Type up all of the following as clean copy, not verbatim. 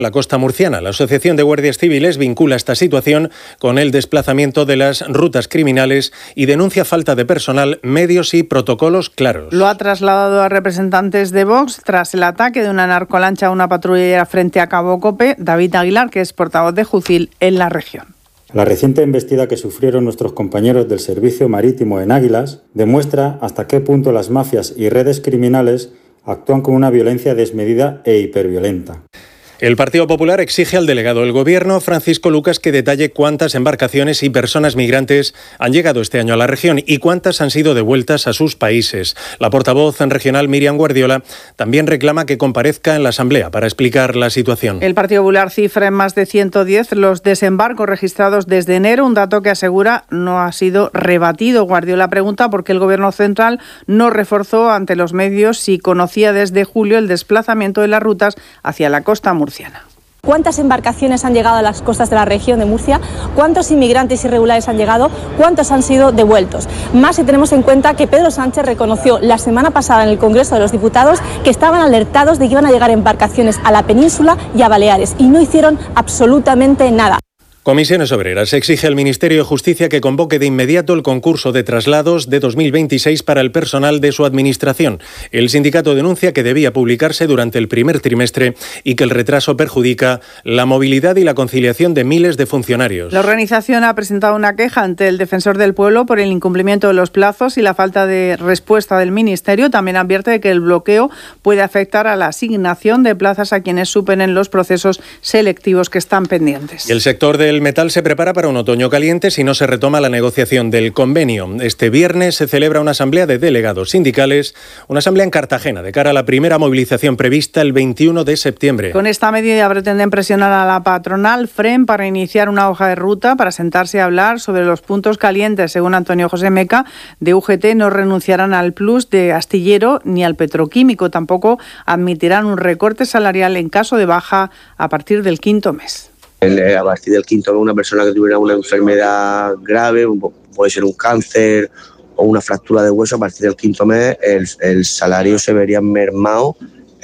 La costa murciana. La Asociación de Guardias Civiles vincula esta situación con el desplazamiento de las rutas criminales y denuncia falta de personal, medios y protocolos claros. Lo ha trasladado a representantes de Vox tras el ataque de una narcolancha a una patrullera frente a Cabo Cope. David Aguilar, que es portavoz de Jucil en la región. La reciente embestida que sufrieron nuestros compañeros del Servicio Marítimo en Águilas demuestra hasta qué punto las mafias y redes criminales actúan con una violencia desmedida e hiperviolenta. El Partido Popular exige al delegado del Gobierno, Francisco Lucas, que detalle cuántas embarcaciones y personas migrantes han llegado este año a la región y cuántas han sido devueltas a sus países. La portavoz regional, Miriam Guardiola, también reclama que comparezca en la Asamblea para explicar la situación. El Partido Popular cifra en más de 110 los desembarcos registrados desde enero, un dato que asegura no ha sido rebatido. Guardiola pregunta por qué el Gobierno central no reforzó ante los medios si conocía desde julio el desplazamiento de las rutas hacia la costa murciana. ¿Cuántas embarcaciones han llegado a las costas de la región de Murcia? ¿Cuántos inmigrantes irregulares han llegado? ¿Cuántos han sido devueltos? Más si tenemos en cuenta que Pedro Sánchez reconoció la semana pasada en el Congreso de los Diputados que estaban alertados de que iban a llegar embarcaciones a la península y a Baleares y no hicieron absolutamente nada. Comisiones Obreras exige al Ministerio de Justicia que convoque de inmediato el concurso de traslados de 2026 para el personal de su administración. El sindicato denuncia que debía publicarse durante el primer trimestre y que el retraso perjudica la movilidad y la conciliación de miles de funcionarios. La organización ha presentado una queja ante el Defensor del Pueblo por el incumplimiento de los plazos y la falta de respuesta del Ministerio. También advierte de que el bloqueo puede afectar a la asignación de plazas a quienes superen los procesos selectivos que están pendientes. Y el sector del metal se prepara para un otoño caliente si no se retoma la negociación del convenio. Este viernes se celebra una asamblea de delegados sindicales, una asamblea en Cartagena de cara a la primera movilización prevista el 21 de septiembre. Con esta medida pretenden presionar a la patronal FREN para iniciar una hoja de ruta para sentarse a hablar sobre los puntos calientes. Según Antonio José Meca, de UGT no renunciarán al plus de astillero ni al petroquímico. Tampoco admitirán un recorte salarial en caso de baja a partir del quinto mes. A partir del quinto mes, una persona que tuviera una enfermedad grave, puede ser un cáncer o una fractura de hueso, a partir del quinto mes el salario se vería mermado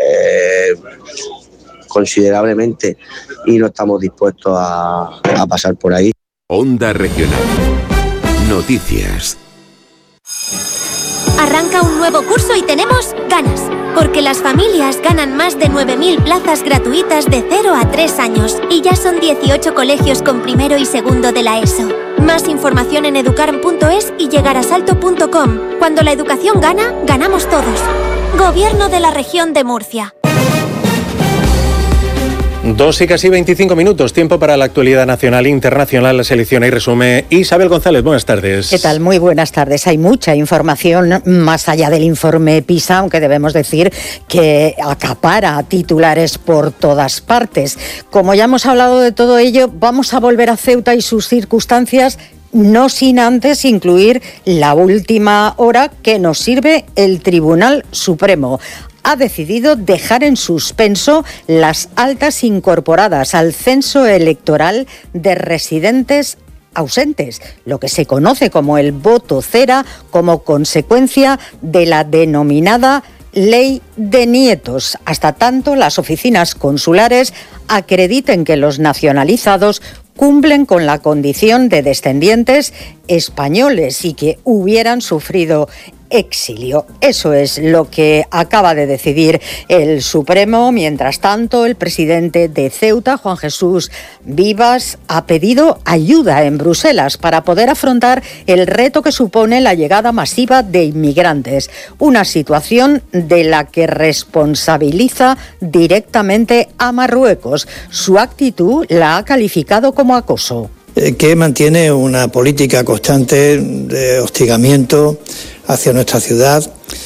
considerablemente y no estamos dispuestos a pasar por ahí. Onda Regional. Noticias. Arranca un nuevo curso y tenemos ganas, porque las familias ganan más de 9.000 plazas gratuitas de 0 a 3 años y ya son 18 colegios con primero y segundo de la ESO. Más información en educarm.es y llegarasalto.com. Cuando la educación gana, ganamos todos. Gobierno de la Región de Murcia. 2 y casi 25 minutos, tiempo para la actualidad nacional e internacional. La selecciona y resume Isabel González. Buenas tardes. ¿Qué tal? Muy buenas tardes. Hay mucha información más allá del informe PISA, aunque debemos decir que acapara titulares por todas partes. Como ya hemos hablado de todo ello, vamos a volver a Ceuta y sus circunstancias, no sin antes incluir la última hora que nos sirve el Tribunal Supremo. Ha decidido dejar en suspenso las altas incorporadas al censo electoral de residentes ausentes, lo que se conoce como el voto cera, como consecuencia de la denominada Ley de Nietos, hasta tanto las oficinas consulares acrediten que los nacionalizados cumplen con la condición de descendientes españoles y que hubieran sufrido exilio. Eso es lo que acaba de decidir el Supremo. Mientras tanto, el presidente de Ceuta, Juan Jesús Vivas, ha pedido ayuda en Bruselas para poder afrontar el reto que supone la llegada masiva de inmigrantes, una situación de la que responsabiliza directamente a Marruecos. Su actitud la ha calificado como acoso. Que mantiene una política constante de hostigamiento hacia nuestra ciudad,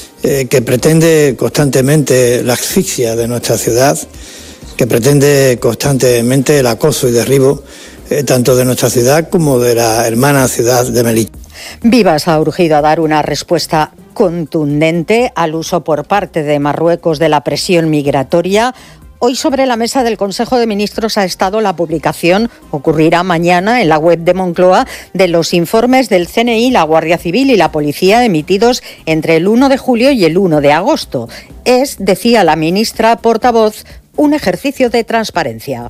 que pretende constantemente la asfixia de nuestra ciudad, que pretende constantemente el acoso y derribo tanto de nuestra ciudad como de la hermana ciudad de Melilla. Vivas ha urgido a dar una respuesta contundente al uso por parte de Marruecos de la presión migratoria. Hoy sobre la mesa del Consejo de Ministros ha estado la publicación, ocurrirá mañana en la web de Moncloa, de los informes del CNI, la Guardia Civil y la Policía emitidos entre el 1 de julio y el 1 de agosto. Es, decía la ministra portavoz, un ejercicio de transparencia.